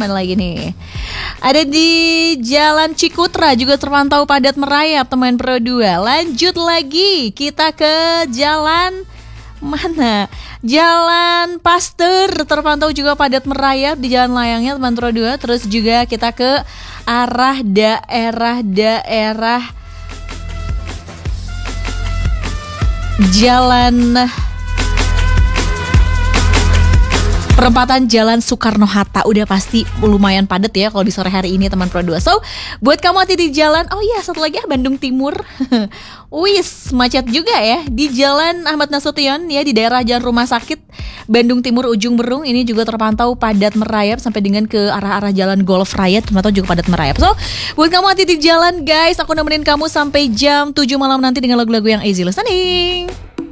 Mana lagi nih? Ada di Jalan Cikutra juga terpantau padat merayap teman Pro 2. Lanjut lagi, kita ke jalan mana? Jalan Pasteur terpantau juga padat merayap di jalan layangnya teman Pro 2. Terus juga kita ke arah daerah Jalan perempatan Jalan Soekarno-Hatta. Udah pasti lumayan padat ya kalau di sore hari ini teman Pro 2. So, buat kamu hati di jalan, oh iya satu lagi Bandung Timur. Wis, macet juga ya di Jalan Ahmad Nasution ya, di daerah Jalan Rumah Sakit Bandung Timur ujung Berung. Ini juga terpantau padat merayap sampai dengan ke arah-arah Jalan Golf Raya, terpantau juga padat merayap. So, buat kamu hati di jalan guys, aku nemenin kamu sampai jam 7 malam nanti dengan lagu-lagu yang easy listening.